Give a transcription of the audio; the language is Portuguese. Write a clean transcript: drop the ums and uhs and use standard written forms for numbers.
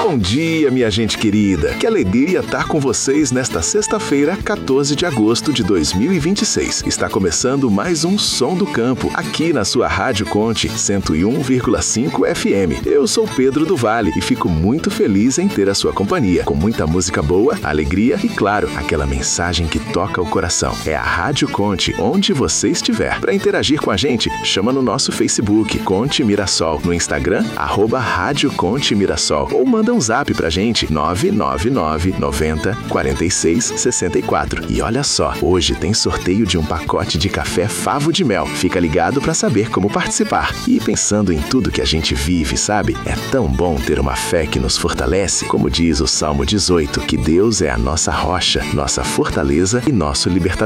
Bom dia, minha gente querida. Que alegria estar com vocês nesta sexta-feira, 14 de agosto de 2026. Está começando mais um Som do Campo, aqui na sua Rádio Conte 101,5 FM. Eu sou Pedro do Vale e fico muito feliz em ter a sua companhia, com muita música boa, alegria e, claro, aquela mensagem que toca o coração. É a Rádio Conte, onde você estiver. Para interagir com a gente, chama no nosso Facebook, Conte Mirassol, no Instagram, @Rádio Conte Mirassol, ou manda um zap pra gente, 999 90 46 64. E olha só, hoje tem sorteio de um pacote de café Favo de Mel. Fica ligado pra saber como participar. E pensando em tudo que a gente vive, sabe? É tão bom ter uma fé que nos fortalece, como diz o Salmo 18, que Deus é a nossa rocha, nossa fortaleza e nosso libertador.